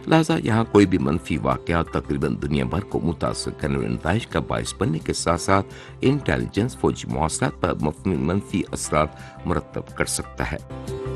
لہٰذا یہاں کوئی بھی منفی واقعات تقریباً دنیا بھر کو متاثر کرنے والے نتائج کا باعث بننے کے ساتھ ساتھ انٹیلیجنس فوجی مواصلات پر منفی اثرات مرتب کر سکتا ہے۔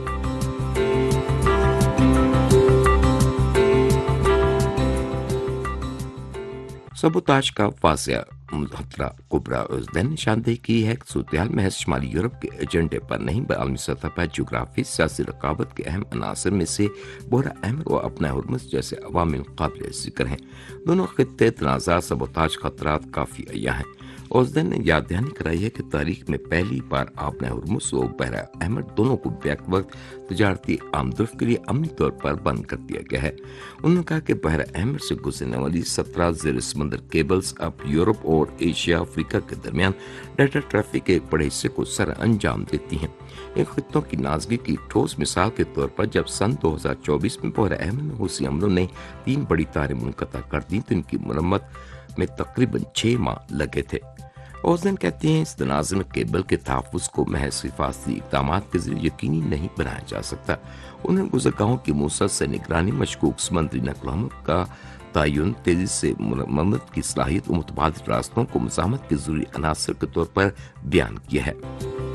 سبوتاژ کا واضح خطرہ کبرا ازدین نے نشاندہی کی ہے کہ صورتحال محض شمالی یورپ کے ایجنڈے پر نہیں بلکہ عالمی سطح پر جغرافی سیاسی رقابت کے اہم عناصر میں سے بحیرہ احمر و اپنا ہرمز جیسے عوامل قابل ذکر ہیں۔ دونوں خطے تنازعات سبوتاژ خطرات کافی عیاں ہیں۔ ازدین نے یاد دہانی کرائی ہے کہ تاریخ میں پہلی بار آبِ ہرمز و بحیرہ احمر دونوں کو بیک وقت تجارتی آمد و رفت کے لیے عملی طور پر بند کر دیا گیا ہے۔ انہوں نے کہا کہ بحیرہ احمر سے گزرنے والی 17 زیر سمندر کیبلز اب یورپ اور ایشیا افریقہ کے درمیان ڈیٹا ٹریفک کے ایک بڑے حصے کو سر انجام دیتی ہیں۔ ان خطوں کی نازکی کی ٹھوس مثال کے طور پر جب سن 2024 میں بحیرہ احمر میں حوثی حملوں نے 3 بڑی تاریں منقطع کر دیں تو ان کی مرمت میں تقریباً 6 ماہ لگے تھے۔ اوزن کہتے ہیں اس تنازع میں کیبل کے تحفظ کو محض حفاظتی اقدامات کے ذریعے یقینی نہیں بنایا جا سکتا۔ انہیں گزرگاہوں کی مسلسل نگرانی، مشکوک سمندری نقل و حمل کا تعین، تیزی سے مرمت کی صلاحیت و متبادل راستوں کو مزاحمت کے ضروری عناصر کے طور پر بیان کیا ہے۔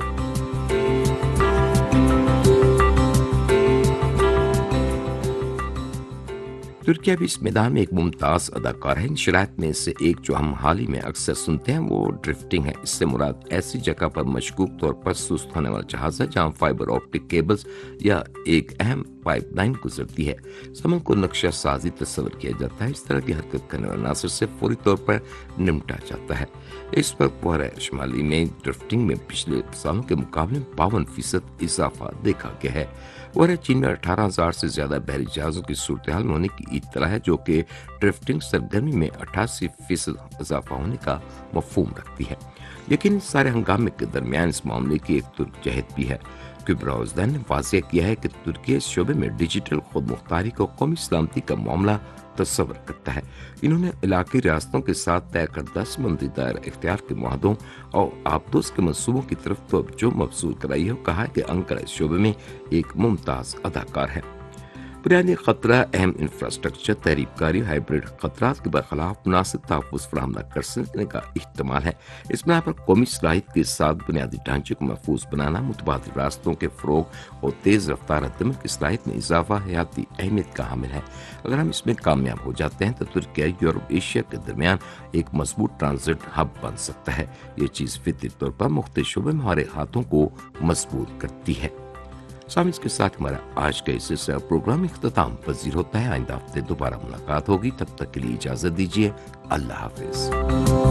ترکیہ بھی اس میدان میں ایک ممتاز اداکار ہے۔ ان شرائط میں سے ایک جو ہم حال ہی میں اکثر سنتے ہیں وہ ڈرفٹنگ ہے۔ اس سے مراد ایسی جگہ پر مشکوک طور پر سست ہونے والا جہاز ہے جہاں فائبر آپٹک کیبلز یا ایک اہم پائپ لائن گزرتی ہے۔ سمندر کو نقشہ سازی تصور کیا جاتا ہے، اس طرح کی حرکت کرنے والے عناصر سے فوری طور پر نمٹا جاتا ہے۔ اس وقت بحیرہ شمالی میں ڈرفٹنگ میں پچھلے سالوں کے مقابلے میں 52% اضافہ دیکھا گیا ہے۔ بحیرہ چین میں 18,000 سے زیادہ بحری جہازوں کی صورتحال میں ہونے کی اطلاع ہے، جو کہ ڈرفٹنگ سرگرمی میں 88% اضافہ ہونے کا مفہوم رکھتی ہے۔ لیکن اس سارے ہنگامے کے درمیان اس معاملے کی ایک ترک جہت بھی ہے۔ کبرا ازدین نے واضح کیا ہے کہ ترکیہ اس شعبے میں ڈیجیٹل خود مختاری کو قومی سلامتی کا معاملہ تصور کرتا ہے۔ انہوں نے علاقائی ریاستوں کے ساتھ طے کردہ سمندری دائرہ اختیار کے معاہدوں اور آبدوز کے منصوبوں کی طرف توجہ مبذول کرائی ہے اور کہا ہے کہ انقرہ اس شعبے میں ایک ممتاز اداکار ہے۔ بنیادی خطرہ اہم انفراسٹرکچر، تحریک کاری، ہائبرڈ خطرات کے برخلاف مناسب تحفظ فراہم نہ کر سکنے کا احتمال ہے۔ اس بنا پر قومی صلاحیت کے ساتھ بنیادی ڈھانچے کو محفوظ بنانا، متبادل راستوں کے فروغ اور تیز رفتار رد کی صلاحیت میں اضافہ حیاتی اہمیت کا حامل ہے۔ اگر ہم اس میں کامیاب ہو جاتے ہیں تو ترکیہ یورپ ایشیا کے درمیان ایک مضبوط ٹرانزٹ ہب بن سکتا ہے۔ یہ چیز فطری طور پر مختلف شعبے میں ہمارے ہاتھوں کو مضبوط کرتی ہے۔ سامعین، اس کے ساتھ ہمارا آج کا سلسلہ پروگرام اختتام پذیر ہوتا ہے۔ آئندہ ہفتے دوبارہ ملاقات ہوگی، تب تک کے لیے اجازت دیجیے۔ اللہ حافظ۔